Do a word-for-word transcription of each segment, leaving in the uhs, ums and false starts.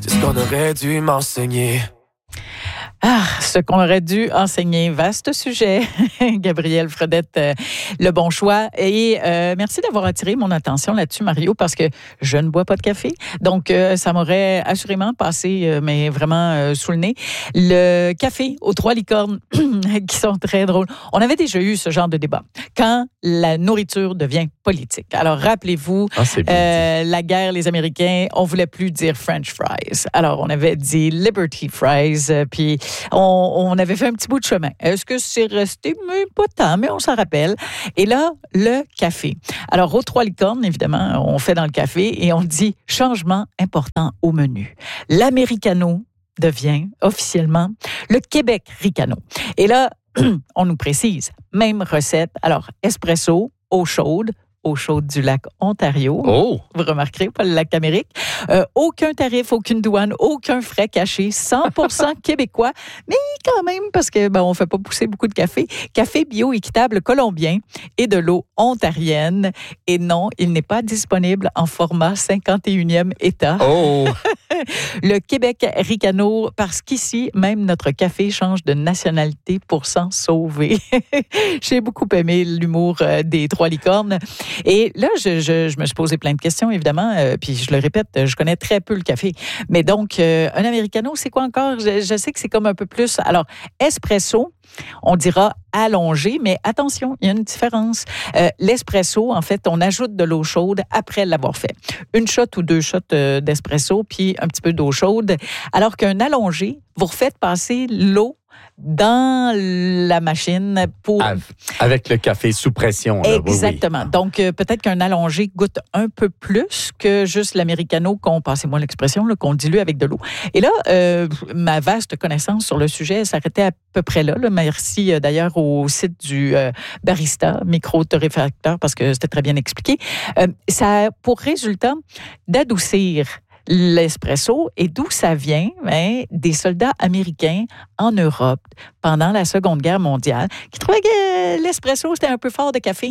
c'est ce qu'on aurait dû m'enseigner. Ah, ce qu'on aurait dû enseigner. Vaste sujet. Gabrielle Fredette, euh, le bon choix. Et euh, merci d'avoir attiré mon attention là-dessus, Mario, parce que je ne bois pas de café. Donc, euh, ça m'aurait assurément passé, euh, mais vraiment euh, sous le nez. Le café aux trois licornes, qui sont très drôles. On avait déjà eu ce genre de débat. Quand la nourriture devient politique. Alors, rappelez-vous, ah, euh, la guerre, les Américains, on voulait plus dire French fries. Alors, on avait dit Liberty fries, euh, puis On, on avait fait un petit bout de chemin. Est-ce que c'est resté? Mais pas tant, mais on s'en rappelle. Et là, le café. Alors, aux trois licornes, évidemment, on fait dans le café et on dit changement important au menu. L'Americano devient officiellement le Québec Ricano. Et là, on nous précise, même recette. Alors, espresso, eau chaude, eau chaude du lac Ontario. Oh! Vous remarquerez, pas le lac d'Amérique. Euh, aucun tarif, aucune douane, aucun frais cachés, cent pour cent québécois, mais quand même, parce que ben, on ne fait pas pousser beaucoup de café. Café bio équitable colombien et de l'eau ontarienne. Et non, il n'est pas disponible en format cinquante et unième état. Oh! Le Québec Ricano, parce qu'ici, même notre café change de nationalité pour s'en sauver. J'ai beaucoup aimé l'humour euh, des trois licornes. Et là, je, je, je me suis posé plein de questions, évidemment, euh, puis je le répète, je connais très peu le café. Mais donc, euh, un Americano, c'est quoi encore? Je, je sais que c'est comme un peu plus... Alors, espresso, on dira allongé, mais attention, il y a une différence. Euh, l'espresso, en fait, on ajoute de l'eau chaude après l'avoir fait. Une shot ou deux shots euh, d'espresso, puis un petit peu d'eau chaude. Alors qu'un allongé, vous refaites passer l'eau dans la machine pour... Avec le café sous pression. Là. Exactement. Oui, oui. Donc, euh, peut-être qu'un allongé goûte un peu plus que juste l'Americano qu'on, passez-moi l'expression, là, qu'on dilue avec de l'eau. Et là, euh, ma vaste connaissance sur le sujet s'arrêtait à peu près là. là. Merci euh, d'ailleurs au site du euh, barista, micro-torréfacteur, parce que c'était très bien expliqué. Euh, ça a pour résultat d'adoucir l'espresso. Et d'où ça vient? Hein, des soldats américains en Europe pendant la Seconde Guerre mondiale qui trouvaient que l'espresso, c'était un peu fort de café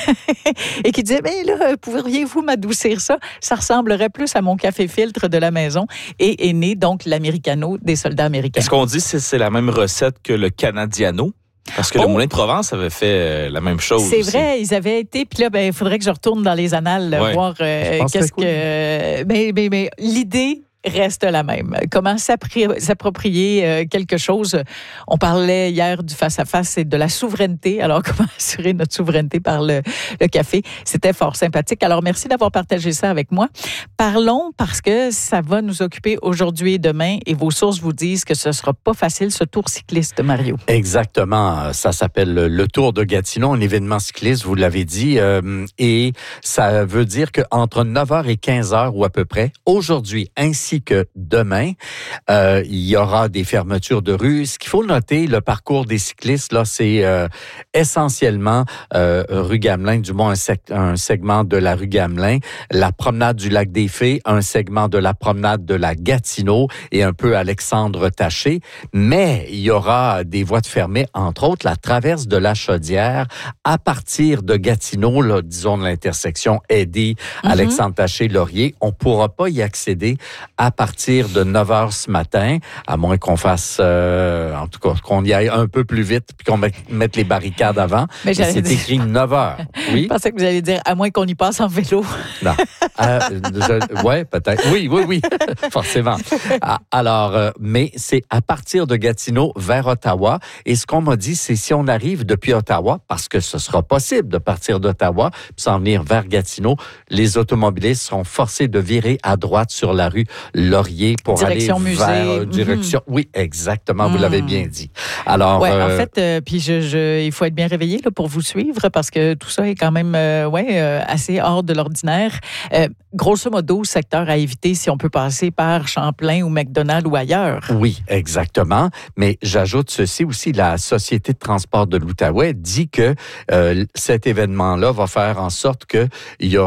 et qui disaient, mais là, pourriez-vous m'adoucir ça? Ça ressemblerait plus à mon café filtre de la maison. Et est né donc l'Americano des soldats américains. Est-ce qu'on dit que c'est la même recette que le Canadiano? Parce que oh. le Moulin de Provence avait fait euh, la même chose. C'est aussi. vrai, ils avaient été. Puis là, ben, il faudrait que je retourne dans les annales, ouais. voir euh, qu'est-ce que. que... Mais, mais, mais l'idée reste la même. Comment s'appri- s'approprier euh, quelque chose. On parlait hier du face-à-face et de la souveraineté. Alors, comment assurer notre souveraineté par le, le café? C'était fort sympathique. Alors, merci d'avoir partagé ça avec moi. Parlons parce que ça va nous occuper aujourd'hui et demain et vos sources vous disent que ce ne sera pas facile, ce tour cycliste, Mario. Exactement. Ça s'appelle le Tour de Gatineau, un événement cycliste, vous l'avez dit. Euh, et ça veut dire qu'entre neuf heures et quinze heures ou à peu près, aujourd'hui, ainsi que demain, euh, il y aura des fermetures de rues. Ce qu'il faut noter, le parcours des cyclistes, là, c'est euh, essentiellement euh, rue Gamelin, du moins un, sec- un segment de la rue Gamelin, la promenade du lac des Fées, un segment de la promenade de la Gatineau et un peu Alexandre Taché. Mais il y aura des voies de fermées, entre autres la traverse de la Chaudière à partir de Gatineau, là, disons de l'intersection Eddy, mm-hmm. Alexandre Taché, Laurier. On ne pourra pas y accéder à partir de neuf heures ce matin, à moins qu'on fasse, euh, en tout cas, qu'on y aille un peu plus vite puis qu'on mette, mette les barricades avant. Mais, Mais c'est dire... écrit neuf heures. Oui? Je pensais que vous alliez dire, à moins qu'on y passe en vélo. Non. Euh, oui, peut-être. Oui, oui, oui, forcément. Alors, euh, mais c'est à partir de Gatineau vers Ottawa. Et ce qu'on m'a dit, c'est si on arrive depuis Ottawa, parce que ce sera possible de partir d'Ottawa puis s'en venir vers Gatineau, les automobilistes seront forcés de virer à droite sur la rue Laurier pour direction aller musée. vers euh, direction. Mm-hmm. Oui, exactement. Vous mm. l'avez bien dit. Alors, ouais, euh, en fait, euh, puis je, je, il faut être bien réveillé là, pour vous suivre parce que tout ça est quand même, euh, ouais, euh, assez hors de l'ordinaire. Euh, grosso modo, secteur à éviter si on peut passer par Champlain ou McDonald's ou ailleurs. Oui, exactement. Mais j'ajoute ceci aussi, la Société de transport de l'Outaouais dit que euh, cet événement-là va faire en sorte que il y aura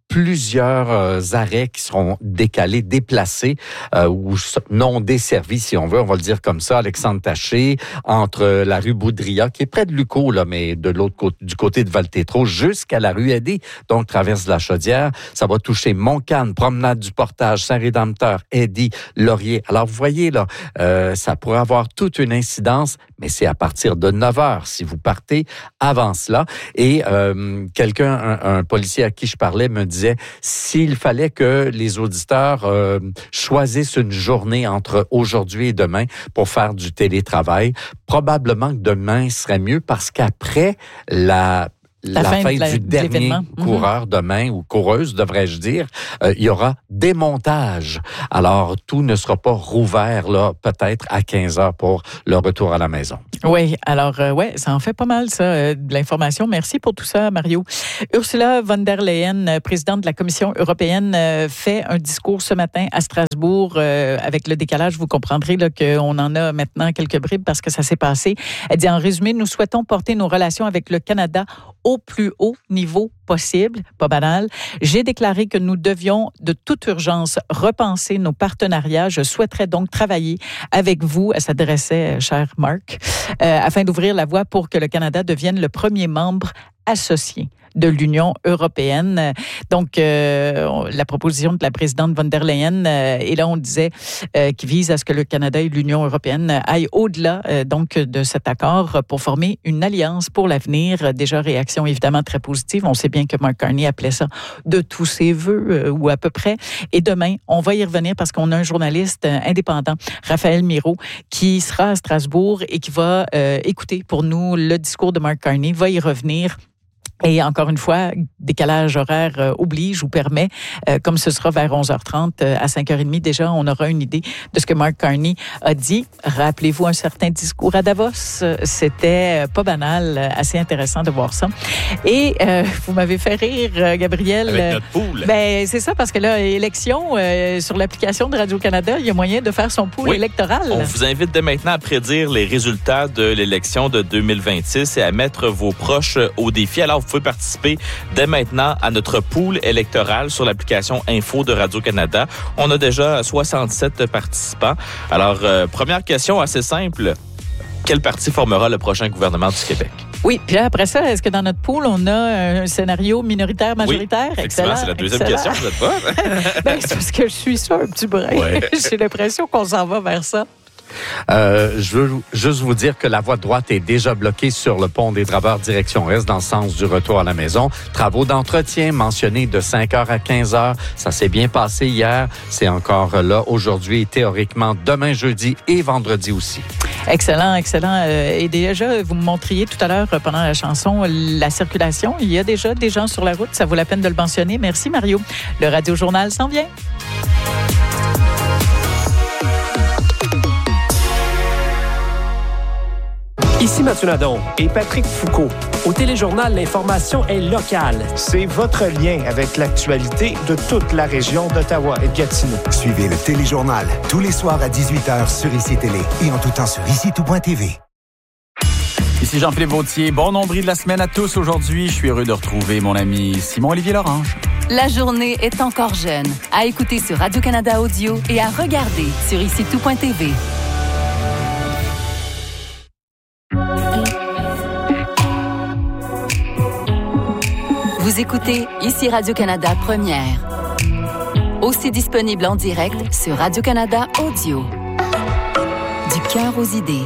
plusieurs euh, arrêts qui seront décalés, déplacés euh, ou non desservis, si on veut, on va le dire comme ça. Alexandre Taché, entre la rue Boudria, qui est près de Luco, là, mais de l'autre côté, du côté de Val-Tétro, jusqu'à la rue Eddy, donc traverse de la Chaudière. Ça va toucher Montcalm, Promenade du Portage, Saint-Rédempteur, Eddy, Laurier. Alors, vous voyez, là, euh, ça pourrait avoir toute une incidence, mais c'est à partir de neuf heures si vous partez avant cela. Et euh, quelqu'un, un, un policier à qui je parlais me disait, s'il fallait que les auditeurs euh, choisissent une journée entre aujourd'hui et demain pour faire du télétravail, probablement que demain serait mieux parce qu'après la La, la fin, fin la, du dernier coureur mm-hmm. demain, ou coureuse, devrais-je dire, euh, il y aura démontage. Alors, tout ne sera pas rouvert, là, peut-être à quinze heures pour le retour à la maison. Oui, alors, euh, ouais, ça en fait pas mal, ça, euh, de l'information. Merci pour tout ça, Mario. Ursula von der Leyen, présidente de la Commission européenne, euh, fait un discours ce matin à Strasbourg. Euh, avec le décalage, vous comprendrez là, qu'on en a maintenant quelques bribes parce que ça s'est passé. Elle dit, en résumé, nous souhaitons porter nos relations avec le Canada au plus haut niveau possible, pas banal. J'ai déclaré que nous devions de toute urgence repenser nos partenariats. Je souhaiterais donc travailler avec vous, elle s'adressait, cher Marc, euh, afin d'ouvrir la voie pour que le Canada devienne le premier membre associé de l'Union européenne. Donc, euh, la proposition de la présidente von der Leyen, euh, et là, on disait, euh, qui vise à ce que le Canada et l'Union européenne aillent au-delà euh, donc de cet accord pour former une alliance pour l'avenir. Déjà, réaction évidemment très positive. On sait bien que Mark Carney appelait ça de tous ses voeux, euh, ou à peu près. Et demain, on va y revenir parce qu'on a un journaliste euh, indépendant, Raphaël Miro, qui sera à Strasbourg et qui va euh, écouter pour nous le discours de Mark Carney, va y revenir. Et encore une fois, décalage horaire euh, oblige ou permet, euh, comme ce sera vers onze heures trente, euh, à cinq heures trente déjà, on aura une idée de ce que Mark Carney a dit. Rappelez-vous un certain discours à Davos. C'était euh, pas banal, euh, assez intéressant de voir ça. Et euh, vous m'avez fait rire, euh, Gabriel. Avec notre pool. Ben, c'est ça, parce que là, élection, euh, sur l'application de Radio-Canada, il y a moyen de faire son pool oui. électoral. On vous invite dès maintenant à prédire les résultats de l'élection de deux mille vingt-six et à mettre vos proches au défi. Alors, vous pouvez participer dès maintenant à notre pool électoral sur l'application Info de Radio-Canada. On a déjà soixante-sept participants. Alors, euh, première question assez simple. Quel parti formera le prochain gouvernement du Québec? Oui, puis après ça, est-ce que dans notre pool, on a un scénario minoritaire-majoritaire? Oui, effectivement, c'est la deuxième excellent. question, vous êtes pas? Ben, c'est parce que je suis ça un petit brin. Ouais. J'ai l'impression qu'on s'en va vers ça. Euh, je veux juste vous dire que la voie droite est déjà bloquée sur le pont des Draveurs direction Est dans le sens du retour à la maison. Travaux d'entretien mentionnés de cinq heures à quinze heures. Ça s'est bien passé hier. C'est encore là aujourd'hui et théoriquement demain, jeudi et vendredi aussi. Excellent, excellent. Et déjà, vous me montriez tout à l'heure pendant la chanson la circulation. Il y a déjà des gens sur la route. Ça vaut la peine de le mentionner. Merci, Mario. Le Radio Journal s'en vient. Ici Mathieu Nadon et Patrick Foucault. Au Téléjournal, l'information est locale. C'est votre lien avec l'actualité de toute la région d'Ottawa et de Gatineau. Suivez le Téléjournal tous les soirs à dix-huit heures sur I C Télé et en tout temps sur ici tout point t v. Ici Jean-Philippe Vautier. Bon nombril de la semaine à tous aujourd'hui. Je suis heureux de retrouver mon ami Simon-Olivier Lorange. La journée est encore jeune. À écouter sur Radio-Canada Audio et à regarder sur ici tout point t v. Vous écoutez ici Radio-Canada Première. Aussi disponible en direct sur Radio-Canada Audio. Du cœur aux idées.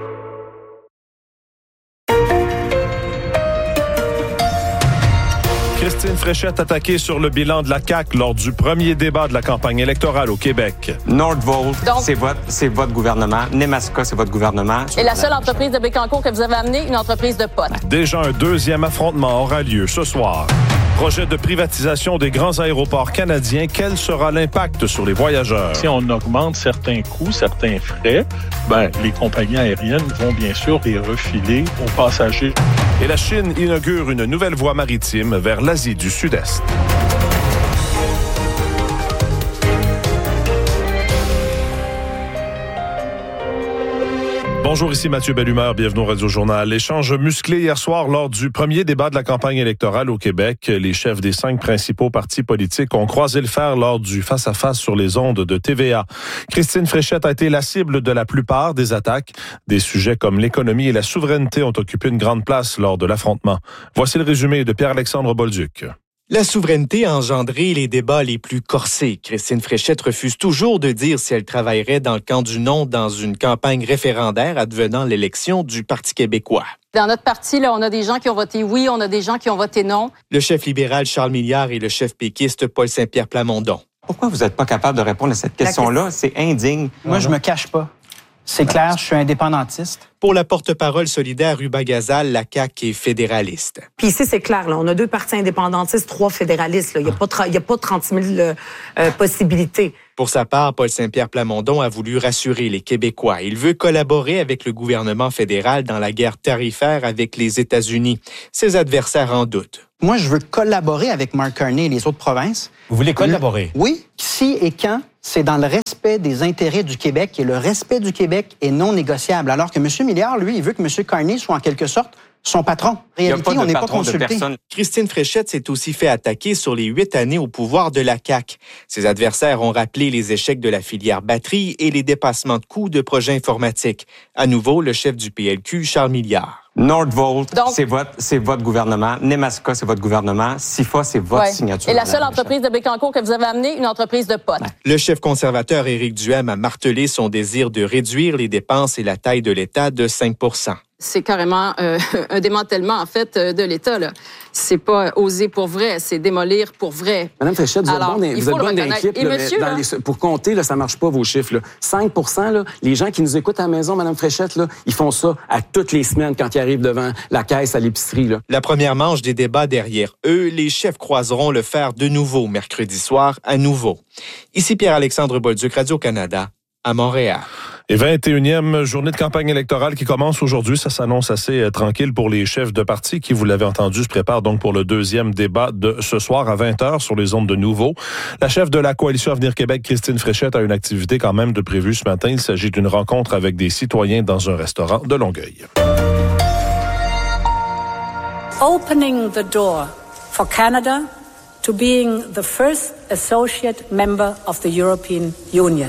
Christine Fréchette attaquée sur le bilan de la C A Q lors du premier débat de la campagne électorale au Québec. Nordvolt, c'est votre, c'est votre gouvernement. Nemaska, c'est votre gouvernement. Et la seule entreprise de Bécancour que vous avez amenée, une entreprise de potes. Déjà un deuxième affrontement aura lieu ce soir. Projet de privatisation des grands aéroports canadiens, quel sera l'impact sur les voyageurs? Si on augmente certains coûts, certains frais, ben, les compagnies aériennes vont bien sûr les refiler aux passagers. Et la Chine inaugure une nouvelle voie maritime vers l'Asie du Sud-Est. Bonjour, ici Mathieu Bellumeur, bienvenue au Radio-Journal. Échange musclé hier soir lors du premier débat de la campagne électorale au Québec. Les chefs des cinq principaux partis politiques ont croisé le fer lors du face-à-face sur les ondes de T V A. Christine Fréchette a été la cible de la plupart des attaques. Des sujets comme l'économie et la souveraineté ont occupé une grande place lors de l'affrontement. Voici le résumé de Pierre-Alexandre Bolduc. La souveraineté a engendré les débats les plus corsés. Christine Fréchette refuse toujours de dire si elle travaillerait dans le camp du non dans une campagne référendaire advenant l'élection du Parti québécois. Dans notre parti, là, on a des gens qui ont voté oui, on a des gens qui ont voté non. Le chef libéral Charles Milliard et le chef péquiste Paul Saint-Pierre Plamondon. Pourquoi vous n'êtes pas capable de répondre à cette question-là? C'est indigne. Moi, je me cache pas. C'est clair, je suis indépendantiste. Pour la porte-parole solidaire Ruba Gazal, la C A Q est fédéraliste. Puis ici, c'est clair, là, on a deux partis indépendantistes, trois fédéralistes. Là. Il n'y a, a pas trente mille euh, euh, possibilités. Pour sa part, Paul Saint-Pierre Plamondon a voulu rassurer les Québécois. Il veut collaborer avec le gouvernement fédéral dans la guerre tarifaire avec les États-Unis. Ses adversaires en doutent. Moi, je veux collaborer avec Mark Carney et les autres provinces. Vous voulez collaborer? Oui. Si et quand, c'est dans le respect des intérêts du Québec et le respect du Québec est non négociable. Alors que M. Milliard, lui, il veut que M. Carney soit en quelque sorte son patron. En réalité, on n'est pas consulté. Christine Fréchette s'est aussi fait attaquer sur les huit années au pouvoir de la C A Q. Ses adversaires ont rappelé les échecs de la filière batterie et les dépassements de coûts de projets informatiques. À nouveau, le chef du P L Q, Charles Milliard. Nordvolt, c'est votre, c'est votre gouvernement. Nemaska, c'est votre gouvernement. SIFA, c'est votre ouais. signature. Et la seule entreprise de Bécancour que vous avez amenée, une entreprise de potes. Le chef conservateur Éric Duhaime a martelé son désir de réduire les dépenses et la taille de l'État de cinq pour cent. C'est carrément euh, un démantèlement, en fait, de l'État, là. C'est pas oser pour vrai, c'est démolir pour vrai. Madame Fréchette, vous Alors, êtes bonne, vous êtes bonne dans l'équipe. Et monsieur, dans là, les, pour compter, là, ça marche pas, vos chiffres. Là. cinq pour cent, là, les gens qui nous écoutent à la maison, Madame Fréchette, là, ils font ça à toutes les semaines quand ils arrivent devant la caisse à l'épicerie. Là. La première manche des débats derrière eux, les chefs croiseront le fer de nouveau mercredi soir à nouveau. Ici Pierre-Alexandre Bolduc, Radio-Canada, à Montréal. Et vingt et unième journée de campagne électorale qui commence aujourd'hui. Ça s'annonce assez euh, tranquille pour les chefs de parti qui, vous l'avez entendu, se préparent donc pour le deuxième débat de ce soir à vingt heures sur les ondes de Nouveau. La chef de la Coalition Avenir Québec, Christine Fréchette, a une activité quand même de prévue ce matin. Il s'agit d'une rencontre avec des citoyens dans un restaurant de Longueuil. Opening the door for Canada to being the first associate member of the European Union.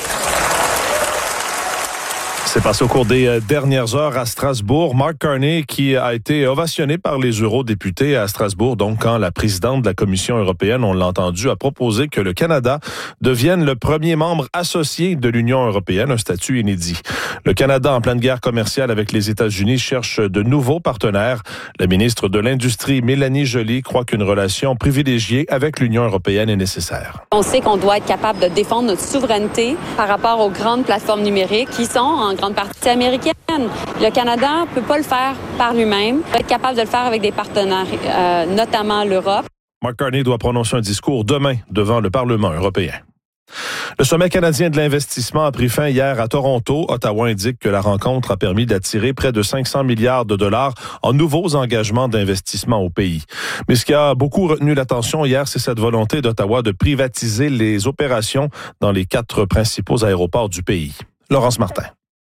C'est passé au cours des dernières heures à Strasbourg. Mark Carney qui a été ovationné par les eurodéputés à Strasbourg. Donc, quand la présidente de la Commission européenne, on l'a entendu, a proposé que le Canada devienne le premier membre associé de l'Union européenne, un statut inédit. Le Canada, en pleine guerre commerciale avec les États-Unis, cherche de nouveaux partenaires. La ministre de l'Industrie, Mélanie Joly, croit qu'une relation privilégiée avec l'Union européenne est nécessaire. On sait qu'on doit être capable de défendre notre souveraineté par rapport aux grandes plateformes numériques qui sont en grande partie américaine. Le Canada ne peut pas le faire par lui-même. Il doit être capable de le faire avec des partenaires, euh, notamment l'Europe. Mark Carney doit prononcer un discours demain devant le Parlement européen. Le sommet canadien de l'investissement a pris fin hier à Toronto. Ottawa indique que la rencontre a permis d'attirer près de cinq cents milliards de dollars en nouveaux engagements d'investissement au pays. Mais ce qui a beaucoup retenu l'attention hier, c'est cette volonté d'Ottawa de privatiser les opérations dans les quatre principaux aéroports du pays. Laurence Martin.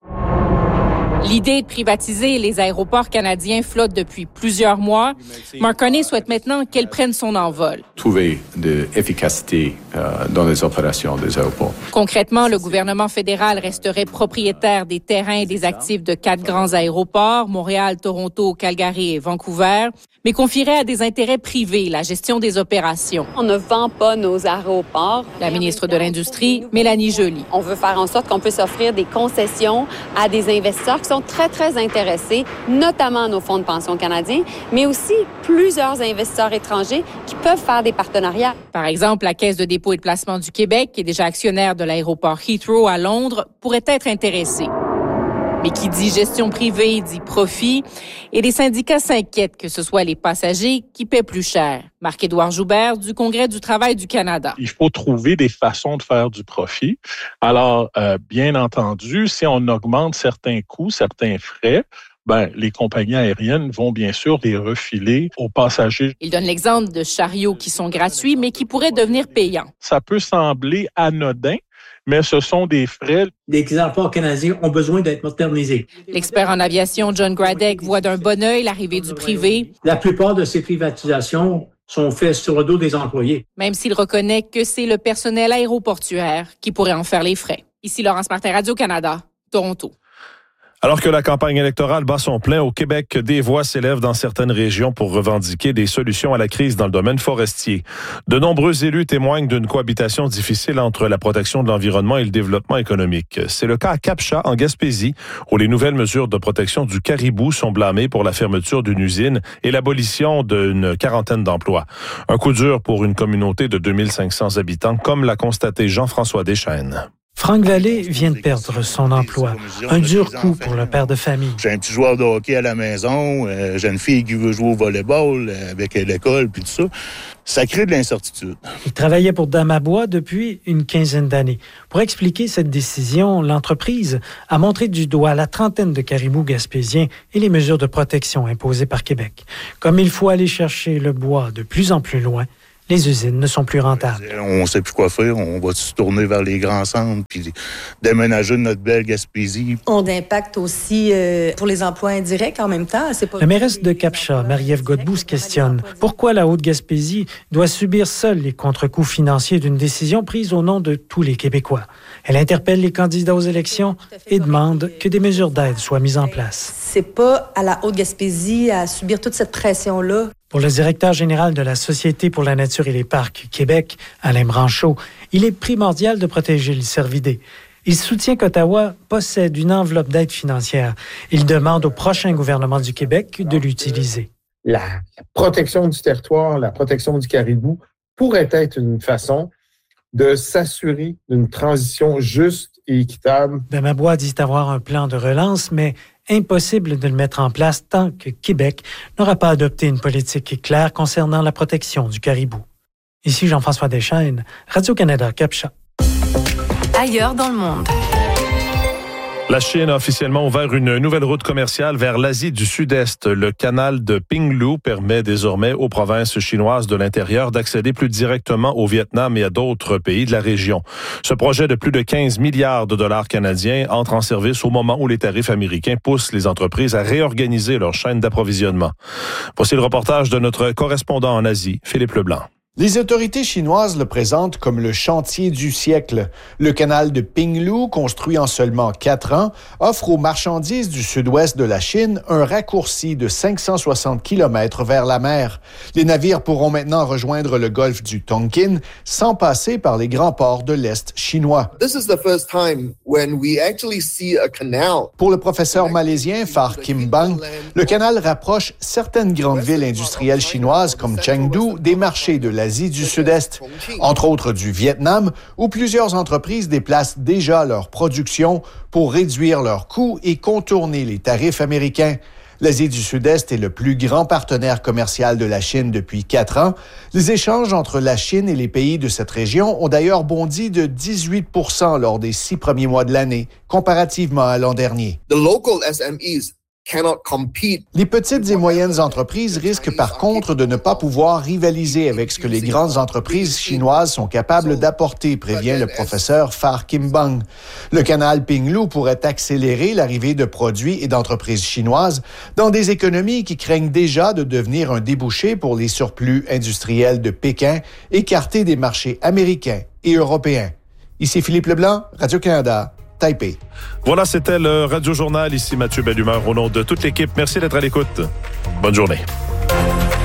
L'idée de privatiser les aéroports canadiens flotte depuis plusieurs mois. Mark Carney souhaite maintenant qu'elle prenne son envol. Trouver de l'efficacité euh, dans les opérations des aéroports. Concrètement, le gouvernement fédéral resterait propriétaire des terrains et des actifs de quatre grands aéroports, Montréal, Toronto, Calgary et Vancouver, mais confierait à des intérêts privés la gestion des opérations. On ne vend pas nos aéroports. La ministre de l'Industrie, Mélanie Joly. On veut faire en sorte qu'on puisse offrir des concessions à des investisseurs qui sont très, très intéressés, notamment nos fonds de pension canadiens, mais aussi plusieurs investisseurs étrangers qui peuvent faire des partenariats. Par exemple, la Caisse de dépôt et de placement du Québec, qui est déjà actionnaire de l'aéroport Heathrow à Londres, pourrait être intéressée. Mais qui dit gestion privée, dit profit. Et les syndicats s'inquiètent que ce soit les passagers qui paient plus cher. Marc-Édouard Joubert, du Congrès du travail du Canada. Il faut trouver des façons de faire du profit. Alors, euh, bien entendu, si on augmente certains coûts, certains frais, ben, les compagnies aériennes vont bien sûr les refiler aux passagers. Il donne l'exemple de chariots qui sont gratuits, mais qui pourraient devenir payants. Ça peut sembler anodin, mais ce sont des frais. Les aéroports canadiens ont besoin d'être modernisés. L'expert en aviation John Gradek voit d'un bon œil l'arrivée du privé. La plupart de ces privatisations sont faites sur le dos des employés. Même s'il reconnaît que c'est le personnel aéroportuaire qui pourrait en faire les frais. Ici Laurence Martin, Radio-Canada, Toronto. Alors que la campagne électorale bat son plein au Québec, des voix s'élèvent dans certaines régions pour revendiquer des solutions à la crise dans le domaine forestier. De nombreux élus témoignent d'une cohabitation difficile entre la protection de l'environnement et le développement économique. C'est le cas à Cap-Chat, en Gaspésie, où les nouvelles mesures de protection du caribou sont blâmées pour la fermeture d'une usine et l'abolition d'une quarantaine d'emplois. Un coup dur pour une communauté de deux mille cinq cents habitants, comme l'a constaté Jean-François Deschaines. Franck Vallée vient de perdre son emploi. Un dur coup pour le père de famille. J'ai un petit joueur de hockey à la maison, euh, j'ai une fille qui veut jouer au volleyball euh, avec l'école, puis tout ça. Ça crée de l'incertitude. Il travaillait pour Damabois depuis une quinzaine d'années. Pour expliquer cette décision, l'entreprise a montré du doigt la trentaine de caribous gaspésiens et les mesures de protection imposées par Québec. Comme il faut aller chercher le bois de plus en plus loin, les usines ne sont plus rentables. On ne sait plus quoi faire. On va se tourner vers les grands centres puis déménager notre belle Gaspésie. On d'impact aussi euh, pour les emplois indirects en même temps. C'est pas... La mairesse de Cap-Chat, Marie-Ève Godbout, se questionne pourquoi la Haute-Gaspésie doit subir seule les contre-coups financiers d'une décision prise au nom de tous les Québécois. Elle interpelle les candidats aux élections et demande que des mesures d'aide soient mises en place. C'est pas à la Haute-Gaspésie à subir toute cette pression-là. Pour le directeur général de la Société pour la nature et les parcs Québec, Alain Branchaud, il est primordial de protéger le cervidé. Il soutient qu'Ottawa possède une enveloppe d'aide financière. Il demande au prochain gouvernement du Québec de l'utiliser. La protection du territoire, la protection du caribou pourrait être une façon de s'assurer d'une transition juste et équitable. Damabois dit avoir un plan de relance, mais impossible de le mettre en place tant que Québec n'aura pas adopté une politique claire concernant la protection du caribou. Ici Jean-François Deschaines, Radio-Canada, Cap-Chat. Ailleurs dans le monde. La Chine a officiellement ouvert une nouvelle route commerciale vers l'Asie du Sud-Est. Le canal de Pinglu permet désormais aux provinces chinoises de l'intérieur d'accéder plus directement au Vietnam et à d'autres pays de la région. Ce projet de plus de quinze milliards de dollars canadiens entre en service au moment où les tarifs américains poussent les entreprises à réorganiser leur chaîne d'approvisionnement. Voici le reportage de notre correspondant en Asie, Philippe Leblanc. Les autorités chinoises le présentent comme le chantier du siècle. Le canal de Pinglu, construit en seulement quatre ans, offre aux marchandises du sud-ouest de la Chine un raccourci de cinq cent soixante kilomètres vers la mer. Les navires pourront maintenant rejoindre le golfe du Tonkin sans passer par les grands ports de l'Est chinois. This is the first time when we actually see a canal. Pour le professeur malaisien Phar Kim Bang, le canal rapproche certaines grandes villes industrielles chinoises comme Chengdu des marchés de la Asie du Sud-Est, entre autres du Vietnam, où plusieurs entreprises déplacent déjà leur production pour réduire leurs coûts et contourner les tarifs américains. L'Asie du Sud-Est est le plus grand partenaire commercial de la Chine depuis quatre ans. Les échanges entre la Chine et les pays de cette région ont d'ailleurs bondi de dix-huit pour cent lors des six premiers mois de l'année, comparativement à l'an dernier. The local S M Es cannot compete. Les petites et moyennes entreprises risquent par contre de ne pas pouvoir rivaliser avec ce que les grandes entreprises chinoises sont capables d'apporter, prévient le professeur Phar Kim Bang. Le canal Pinglu pourrait accélérer l'arrivée de produits et d'entreprises chinoises dans des économies qui craignent déjà de devenir un débouché pour les surplus industriels de Pékin, écartés des marchés américains et européens. Ici Philippe Leblanc, Radio-Canada. Taipei. Voilà, c'était le Radio Journal. Ici Mathieu Bellumeur au nom de toute l'équipe. Merci d'être à l'écoute. Bonne journée.